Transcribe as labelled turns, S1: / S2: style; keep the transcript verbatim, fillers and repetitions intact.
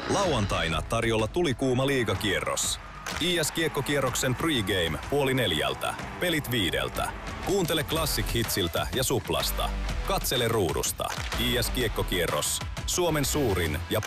S1: Lauantaina tarjolla tulikuuma liigakierros. I S-kiekkokierroksen pregame puoli neljältä, pelit viideltä. Kuuntele Classic Hitsiltä ja Suplasta. Katsele ruudusta. I S-kiekkokierros, Suomen suurin ja